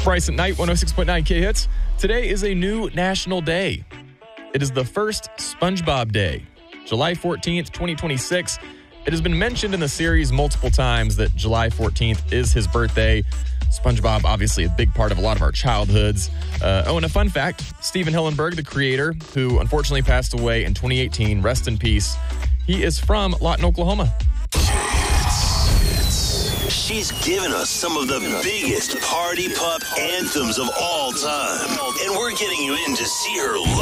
Bryce at Night, 106.9 K-Hits. Today is a new national day. It is the first SpongeBob Day, July 14th, 2026. It has been mentioned in the series multiple times that July 14th is his birthday. SpongeBob, obviously a big part of a lot of our childhoods. And a fun fact, Steven Hillenburg, the creator, who unfortunately passed away in 2018, rest in peace, he is from Lawton, Oklahoma. She's given us some of the biggest party pup anthems of all time. And we're getting you in to see her live.